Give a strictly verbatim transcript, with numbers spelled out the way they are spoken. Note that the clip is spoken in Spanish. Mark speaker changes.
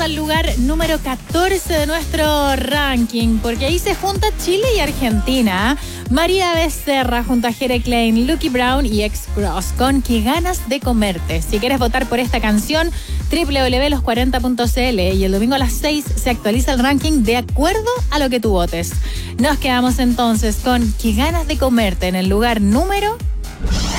Speaker 1: al lugar número catorce de nuestro ranking, porque ahí se junta Chile y Argentina. María Becerra junto a Jere Klein, Lucky Brown y X-Cross con Qué ganas de comerte. Si quieres votar por esta canción, doble u doble u doble u punto los cuarenta punto c l, y el domingo a las seis se actualiza el ranking de acuerdo a lo que tú votes. Nos quedamos entonces con Qué ganas de comerte en el lugar número